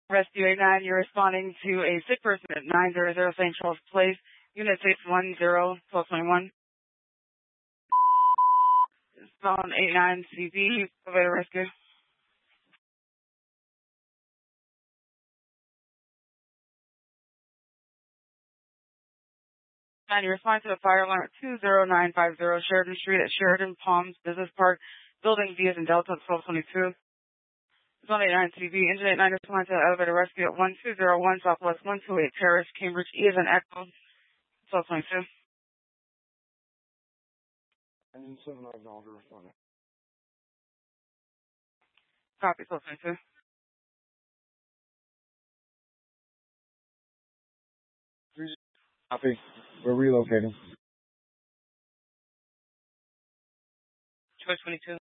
Rescue 89, you're responding to a sick person at 900 St. Charles Place, Unit 610, 1221. Phone 89 CB, elevator rescue. And you respond to the fire alarm at 20950 Sheridan Street at Sheridan Palms Business Park, Building V as in Delta 1222. Zone 89 CB, Engine 89 respond to the elevator rescue at 1201 Southwest 128 Terrace, Cambridge, E as in Echo, 1222. Engine 79 Alder responding. Copy, 1222. Copy. We're relocating. Choice 22.